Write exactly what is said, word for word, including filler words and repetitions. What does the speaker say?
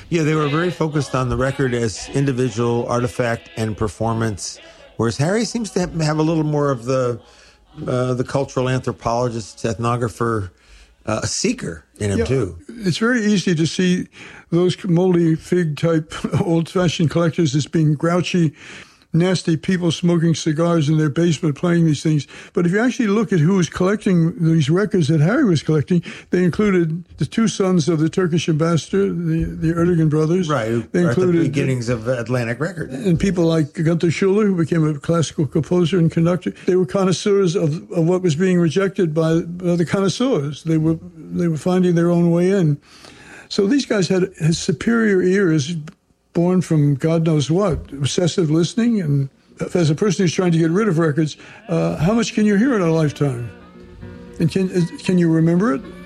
Yeah, they were very focused on the record as individual artifact and performance, whereas Harry seems to have a little more of the uh, the cultural anthropologist, ethnographer, uh, seeker in him, yeah, too. It's very easy to see those moldy fig-type old-fashioned collectors as being grouchy, nasty people smoking cigars in their basement playing these things. But if you actually look at who was collecting these records that Harry was collecting, they included the two sons of the Turkish ambassador, the, the Erdogan brothers. Right, they included at the beginnings of Atlantic Records. And people like Gunther Schuller, who became a classical composer and conductor. They were connoisseurs of, of what was being rejected by, by the connoisseurs. They were, they were finding their own way in. So these guys had, had superior ears, born from God knows what, obsessive listening. And as a person who's trying to get rid of records, uh, how much can you hear in a lifetime? And can can you remember it?